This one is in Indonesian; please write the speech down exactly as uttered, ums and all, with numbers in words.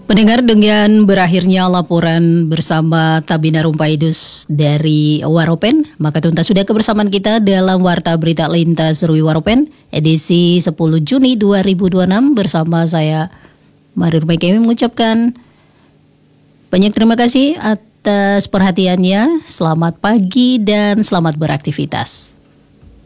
Pendengar, dengan berakhirnya laporan bersama Tabina Rumpaidus dari Waropen, maka tuntas sudah kebersamaan kita dalam Warta Berita Lintas Rui Waropen edisi sepuluh Juni dua ribu dua puluh enam bersama saya Mari Rumai Kemi mengucapkan banyak terima kasih atas perhatiannya. Selamat pagi dan selamat beraktivitas.